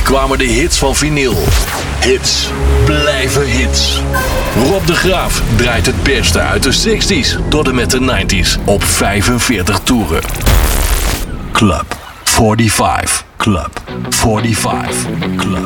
kwamen de hits van vinyl. Hits blijven hits. Rob de Graaf draait het beste uit de 60s tot en met de 90s op 45 toeren. Club 45. Club 45. Club